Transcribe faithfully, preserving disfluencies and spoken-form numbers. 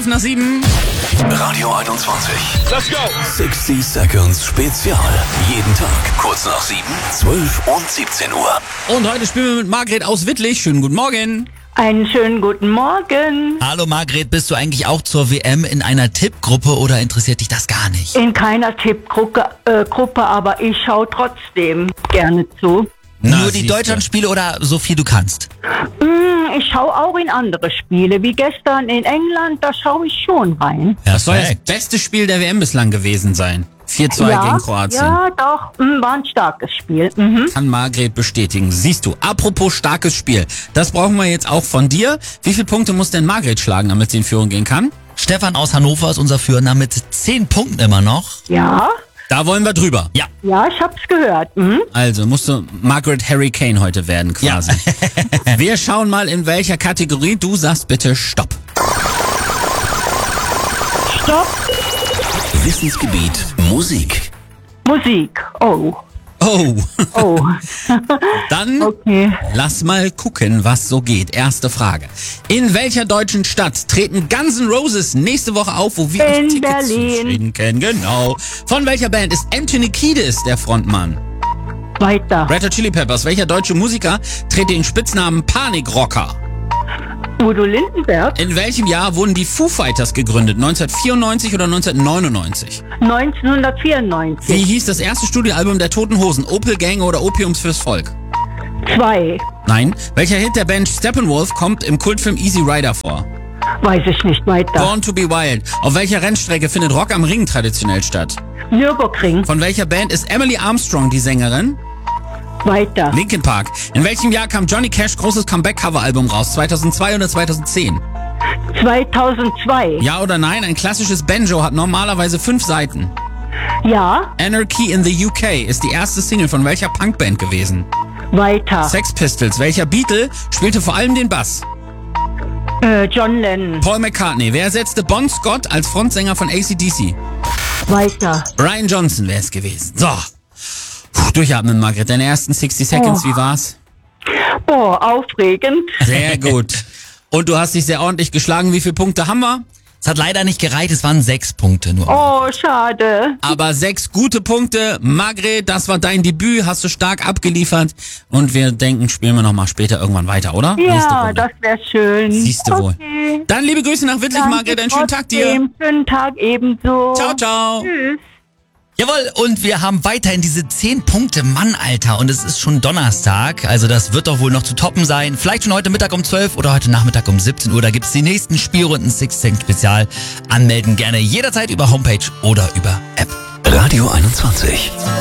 Nach sieben. Radio einundzwanzig. Let's go! sechzig Seconds Spezial. Jeden Tag kurz nach sieben, zwölf und siebzehn Uhr. Und heute spielen wir mit Margret aus Wittlich. Schönen guten Morgen. Einen schönen guten Morgen. Hallo Margret, bist du eigentlich auch zur W M in einer Tippgruppe oder interessiert dich das gar nicht? In keiner Tippgruppe, äh, Gruppe, aber ich schaue trotzdem gerne zu. Na, Nur die siehste. Deutschlandspiele oder so viel du kannst? Mm, ich schaue auch in andere Spiele, wie gestern in England, da schaue ich schon rein. Das soll das beste Spiel der W M bislang gewesen sein. vier zwei ja, gegen Kroatien. Ja, doch, mm, war ein starkes Spiel. Mhm. Kann Margret bestätigen. Siehst du, apropos starkes Spiel. Das brauchen wir jetzt auch von dir. Wie viele Punkte muss denn Margret schlagen, damit sie in Führung gehen kann? Stefan aus Hannover ist unser Führender mit zehn Punkten immer noch. Ja, Da wollen wir drüber. Ja. ja, ich hab's gehört. Mhm. Also musst du Margaret Harry Kane heute werden quasi. Ja. Wir schauen mal, in welcher Kategorie. Du sagst bitte Stopp. Stopp, Wissensgebiet Musik. Musik. Oh, Oh, oh, dann okay. lass mal gucken, was so geht. Erste Frage. In welcher deutschen Stadt treten Guns N' Roses nächste Woche auf, wo wir In uns Tickets Berlin. schenken? Genau. Von welcher Band ist Anthony Kiedis der Frontmann? Weiter. Red Hot Chili Peppers. Welcher deutsche Musiker trägt den Spitznamen Panikrocker? Udo Lindenberg, In welchem Jahr wurden die Foo Fighters gegründet? neunzehnhundertvierundneunzig oder neunzehnhundertneunundneunzig? Wie neunzehnhundertvierundneunzig. hieß das erste Studioalbum der Toten Hosen? Opel Gang oder Opiums fürs Volk? Zwei. Nein. Welcher Hit der Band Steppenwolf kommt im Kultfilm Easy Rider vor? Weiß ich nicht weiter. Born to be Wild. Auf welcher Rennstrecke findet Rock am Ring traditionell statt? Nürburgring. Von welcher Band ist Emily Armstrong die Sängerin? Weiter. Linkin Park. In welchem Jahr kam Johnny Cash großes Comeback-Cover-Album raus? zweitausendzwei oder zweitausendzehn? zweitausendzwei. Ja oder nein? Ein klassisches Banjo hat normalerweise fünf Seiten. Ja. Anarchy in the U K ist die erste Single von welcher Punkband gewesen? Weiter. Sex Pistols. Welcher Beatle spielte vor allem den Bass? Äh, John Lennon. Paul McCartney. Wer ersetzte Bon Scott als Frontsänger von A C D C? Weiter. Brian Johnson wäre es gewesen. So. Puh, durchatmen, Margret. Deine ersten sechzig Seconds, Oh. wie war's? Oh, aufregend. Sehr gut. Und du hast dich sehr ordentlich geschlagen. Wie viele Punkte haben wir? Es hat leider nicht gereicht, es waren sechs Punkte nur. Oh, schade. Aber sechs gute Punkte. Margret, das war dein Debüt. Hast du stark abgeliefert. Und wir denken, spielen wir nochmal später irgendwann weiter, oder? Nächste Ja, Runde. das wäre schön. Siehst du wohl. Okay. Dann liebe Grüße nach Wittlich, Danke Margret. Einen schönen Tag dir. trotzdem. Schönen Tag ebenso. Ciao, ciao. Tschüss. Jawohl, und wir haben weiterhin diese zehn Punkte Mann, Alter. Und es ist schon Donnerstag, also das wird doch wohl noch zu toppen sein. Vielleicht schon heute Mittag um zwölf oder heute Nachmittag um siebzehn Uhr. Da gibt's die nächsten Spielrunden sechzig Second Spezial. Anmelden gerne jederzeit über Homepage oder über App. Radio einundzwanzig.